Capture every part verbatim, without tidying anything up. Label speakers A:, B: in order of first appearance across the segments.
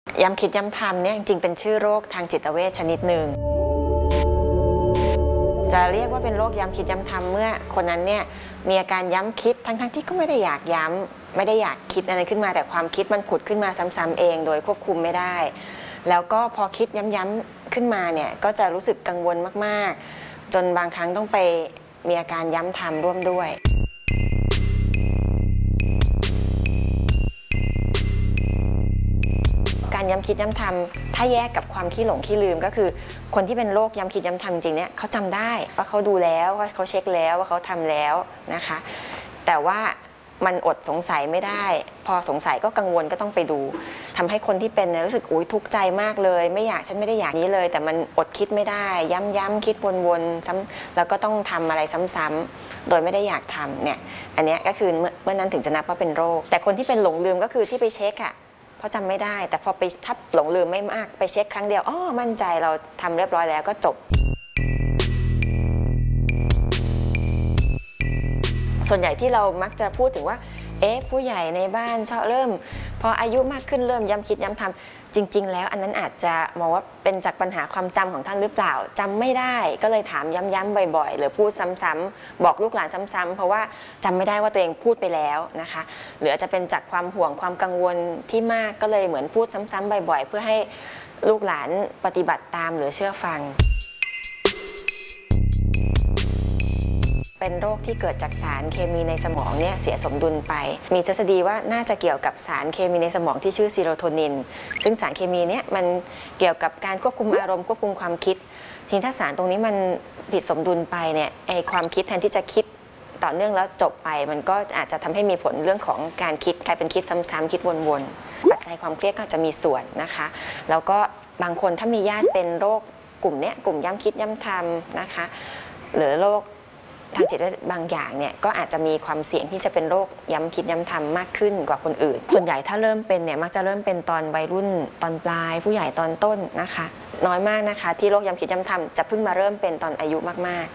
A: ย้ำคิดย้ำทำเนี่ยจริงๆเป็นชื่อโรคทางจิตเวชชนิดหนึ่งจะเรียกว่าเป็นโรคย้ำคิดย้ำทำเมื่อคนนั้นเนี่ยมีอาการย้ำคิดทั้งๆที่ก็ไม่ได้อยากย้ำไม่ได้อยากคิดอะไรขึ้นมาแต่ความคิดมันผุดขึ้นมาซ้ำๆเองโดยควบคุมไม่ได้แล้วก็พอคิดย้ำๆขึ้นมาเนี่ยก็จะรู้สึกกังวลมากๆจนบางครั้งต้องไปมีอาการย้ำทำร่วมด้วยการย้ำคิดย้ำทำถ้าแยกกับความขี้หลงขี้ลืมก็คือคนที่เป็นโรคย้ำคิดย้ำทำจริงเนี่ยเขาจำได้ว่าเขาดูแล้วว่าเขาเช็คแล้วว่าเขาทำแล้วนะคะแต่ว่ามันอดสงสัยไม่ได้พอสงสัยก็กังวลก็ต้องไปดูทำให้คนที่เป็นรู้สึกอุ๊ยทุกข์ใจมากเลยไม่อยากฉันไม่ได้อยากนี้เลยแต่มันอดคิดไม่ได้ย้ำๆคิดวนๆซ้ำแล้วก็ต้องทำอะไรซ้ำๆโดยไม่ได้อยากทำเนี่ยอันนี้ก็คือเมื่อนั้นถึงจะนับว่าเป็นโรคแต่คนที่เป็นหลงลืมก็คือที่ไปเช็คอะเพราะจำไม่ได้แต่พอไปถ้าหลงลืมไม่มากไปเช็คครั้งเดียวอ๋อมั่นใจเราทำเรียบร้อยแล้วก็จบส่วนใหญ่ที่เรามักจะพูดถึงว่าเอ๊ะผู้ใหญ่ในบ้านชอบเริ่มพออายุมากขึ้นเริ่มย้ำคิดย้ำทำจริงๆแล้วอันนั้นอาจจะมองว่าเป็นจากปัญหาความจำของท่านหรือเปล่าจำไม่ได้ก็เลยถามย้ำๆบ่อยๆหรือพูดซ้ำๆบอกลูกหลานซ้ำๆเพราะว่าจำไม่ได้ว่าตัวเองพูดไปแล้วนะคะหรืออาจจะเป็นจากความห่วงความกังวลที่มากก็เลยเหมือนพูดซ้ำๆบ่อยๆเพื่อให้ลูกหลานปฏิบัติตามหรือเชื่อฟังเป็นโรคที่เกิดจากสารเคมีในสมองเนี่ยเสียสมดุลไปมีทฤษฎีว่าน่าจะเกี่ยวกับสารเคมีในสมองที่ชื่อซีโรโทนินซึ่งสารเคมีเนี่ยมันเกี่ยวกับการควบคุมอารมณ์ควบคุมความคิดทีนี้ถ้าสารตรงนี้มันผิดสมดุลไปเนี่ยไอความคิดแทนที่จะคิดต่อเนื่องแล้วจบไปมันก็อาจจะทำให้มีผลเรื่องของการคิดกลายเป็นคิดซ้ำๆคิดวนๆปัจจัยความเครียดก็จะมีส่วนนะคะแล้วก็บางคนถ้ามีญาติเป็นโรคกลุ่มเนี้ยกลุ่มย้ำคิดย้ำทำนะคะหรือโรคทางจิตบางอย่างเนี่ยก็อาจจะมีความเสี่ยงที่จะเป็นโรคย้ำคิดย้ำทำมากขึ้นกว่าคนอื่นส่วนใหญ่ถ้าเริ่มเป็นเนี่ยมักจะเริ่มเป็นตอนวัยรุ่นตอนปลายผู้ใหญ่ตอนต้นนะคะน้อยมากนะคะที่โรคย้ำคิดย้ำทำจะเพิ่งมาเริ่มเป็นตอนอายุมาก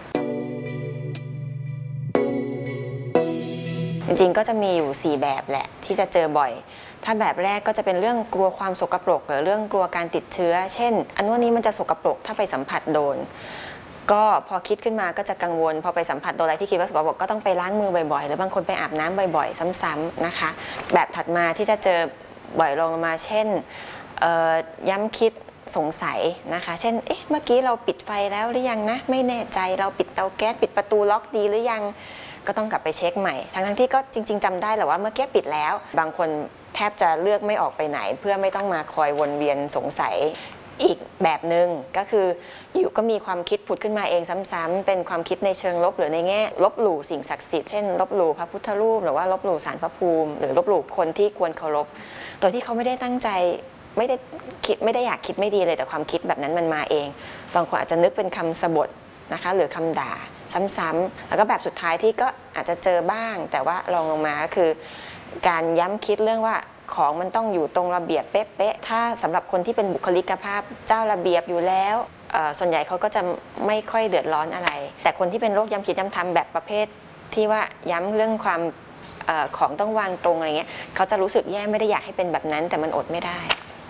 A: ๆจริงๆก็จะมีอยู่สี่แบบแหละที่จะเจอบ่อยถ้าแบบแรกก็จะเป็นเรื่องกลัวความสกปรกหรือเรื่องกลัวการติดเชื้อเช่นอันนู้นนี้มันจะสกปรกถ้าไปสัมผัสโดนก็พอคิดขึ้นมาก็จะกังวลพอไปสัมผัสโดนอะไรที่คิดว่าสกปรกก็ต้องไปล้างมือบ่อยๆหรือบางคนไปอาบน้ำบ่อยๆซ้ำๆนะคะแบบถัดมาที่จะเจอบ่อยลงมาเช่นย้ำคิดสงสัยนะคะเช่นเอ๊ะเมื่อกี้เราปิดไฟแล้วหรือยังนะไม่แน่ใจเราปิดเตาแก๊สปิดประตูล็อกดีหรือยังก็ต้องกลับไปเช็คใหม่ทั้งๆที่ก็จริงๆจำได้แหละว่าเมื่อกี้ปิดแล้วบางคนแทบจะเลือกไม่ออกไปไหนเพื่อไม่ต้องมาคอยวนเวียนสงสัยอีกแบบหนึ่งก็คืออยู่ก็มีความคิดผุดขึ้นมาเองซ้ำๆเป็นความคิดในเชิงลบหรือในแง่ลบหลู่สิ่งศักดิ์สิทธิ์เช่นลบหลู่พระพุทธรูปหรือว่าลบหลู่ศาลพระภูมิหรือลบหลู่คนที่ควรเคารพโดยที่เขาไม่ได้ตั้งใจไม่ได้คิดไม่ได้อยากคิดไม่ดีเลยแต่ความคิดแบบนั้นมันมาเองบางคนอาจจะนึกเป็นคำสบถนะคะหรือคำด่าซ้ำๆแล้วก็แบบสุดท้ายที่ก็อาจจะเจอบ้างแต่ว่าลองลงมาก็คือการย้ำคิดเรื่องว่าของมันต้องอยู่ตรงระเบียบเป๊ะๆถ้าสำหรับคนที่เป็นบุคลิกภาพเจ้าระเบียบอยู่แล้วส่วนใหญ่เขาก็จะไม่ค่อยเดือดร้อนอะไรแต่คนที่เป็นโรคย้ำคิดย้ำทำแบบประเภทที่ว่าย้ำเรื่องความของต้องวางตรงอะไรเงี้ยเขาจะรู้สึกแย่ไม่ได้อยากให้เป็นแบบนั้นแต่มันอดไม่ได้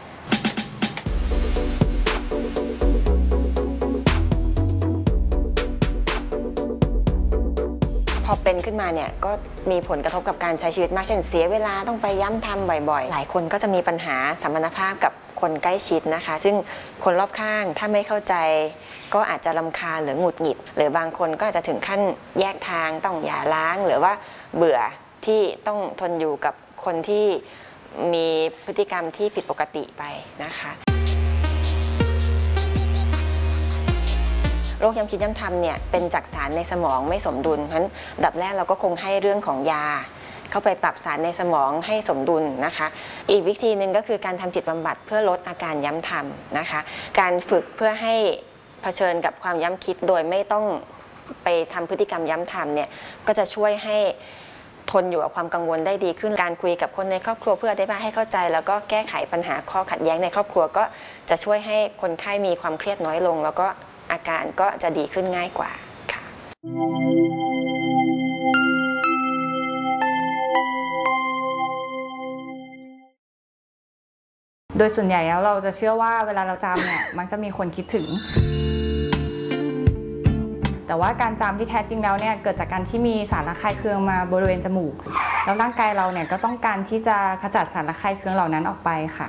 A: พอเป็นขึ้นมาเนี่ยก็มีผลกระทบกับการใช้ชีวิตมากเช่นเสียเวลาต้องไปย้ำทำบ่อยๆหลายคนก็จะมีปัญหาสัมพันธภาพกับคนใกล้ชิดนะคะซึ่งคนรอบข้างถ้าไม่เข้าใจก็อาจจะรำคาญหรือหงุดหงิดหรือบางคนก็อาจจะถึงขั้นแยกทางต้องหย่าร้างหรือว่าเบื่อที่ต้องทนอยู่กับคนที่มีพฤติกรรมที่ผิดปกติไปนะคะโรคย้ำคิดย้ำทำเนี่ยเป็นจากสารในสมองไม่สมดุลเพราะฉะนั้นอันดับแรกเราก็คงให้เรื่องของยาเข้าไปปรับสารในสมองให้สมดุลนะคะอีกวิธีหนึ่งก็คือการทำจิตบำบัดเพื่อลดอาการย้ำทำนะคะการฝึกเพื่อให้เผชิญกับความย้ำคิดโดยไม่ต้องไปทำพฤติกรรมย้ำทำเนี่ยก็จะช่วยให้ทนอยู่กับความกังวลได้ดีขึ้นการคุยกับคนในครอบครัวเพื่ออธิบายให้เข้าใจแล้วก็แก้ไขปัญหาข้อขัดแย้งในครอบครัวก็จะช่วยให้คนไข้มีความเครียดน้อยลงแล้วก็อาการก็จะดีขึ้นง่ายกว่าค่ะ
B: โดยส่วนใหญ่แล้วเราจะเชื่อว่าเวลาเราจามเนี่ยมันจะมีคนคิดถึงแต่ว่าการจามที่แท้จริงแล้วเนี่ยเกิดจากการที่มีสารระคายเคืองมาบริเวณจมูกแล้วร่างกายเราเนี่ยก็ต้องการที่จะขจัดสารระคายเคืองเหล่านั้นออกไปค่ะ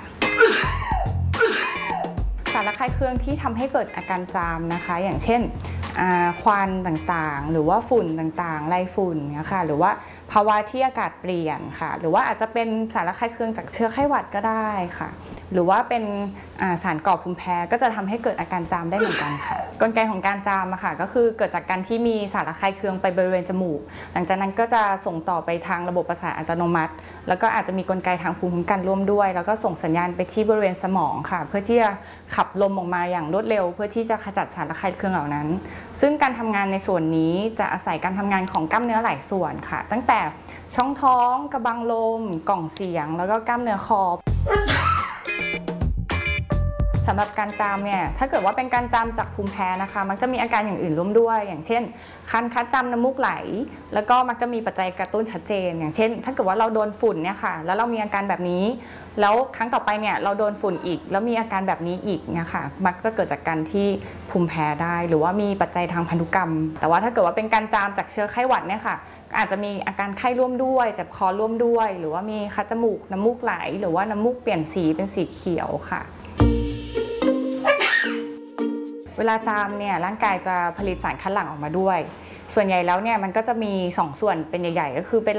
B: สารระคายเคืองที่ทำให้เกิดอาการจามนะคะอย่างเช่นควันต่างๆหรือว่าฝุ่นต่างๆไรฝุ่นนะคะหรือว่าภาวะที่อากาศเปลี่ยนค่ะหรือว่าอาจจะเป็นสารระคายเคืองจากเชื้อไข้หวัดก็ได้ค่ะหรือว่าเป็นสารก่อภูมิแพ้ก็จะทำให้เกิดอาการจามได้เหมือนกันค่ะกลไกของการจามอะค่ะก็คือเกิดจากการที่มีสารระคายเคืองไปบริเวณจมูกหลังจากนั้นก็จะส่งต่อไปทางระบบประสาทอัตโนมัติแล้วก็อาจจะมีกลไกทางภูมิคุ้มกันร่วมด้วยแล้วก็ส่งสัญญาณไปที่บริเวณสมองค่ะเพื่อที่จะขับลมออกมาอย่างรวดเร็วเพื่อที่จะขจัดสารระคายเคืองเหล่านั้นซึ่งการทำงานในส่วนนี้จะอาศัยการทำงานของกล้ามเนื้อหลายส่วนค่ะตั้งแต่ช่องท้องกระบังลมกล่องเสียงแล้วก็กล้ามเนื้อคอสำหรับการจามเนี่ยถ้าเกิดว่าเป็นการจามจากภูมิแพ้นะคะมักจะมีอาการอย่างอื่นร่วมด้วยอย่างเช่นคันคัดจามน้ำมูกไหลแล้วก็มักจะมีปัจจัยกระตุ้นชัดเจนอย่างเช่นถ้าเกิดว่าเราโดนฝุ่นเนี่ยค่ะแล้วเรามีอาการแบบนี้แล้วครั้งต่อไปเนี่ยเราโดนฝุ่นอีกแล้วมีอาการแบบนี้อีกเนี่ยค่ะมักจะเกิดจากการที่ภูมิแพ้ได้หรือว่ามีปัจจัยทางพันธุกรรมแต่ว่าถ้าเกิดว่าเป็นการจามจากเชื้อไข้หวัดเนี่ยค่ะอาจจะมีอาการไข้ร่วมด้วยเจ็บคอร่วมด้วยหรือว่ามีคัดจมูกน้ำมูกไหลหรือว่าน้ำมูกเปลี่ยนสีเป็นสีเขียวค่ะเวลาจามเนี่ยร่างกายจะผลิตสารคัดหลั่งออกมาด้วยส่วนใหญ่แล้วเนี่ยมันก็จะมีสองส่วนเป็นใหญ่ๆก็คือเป็น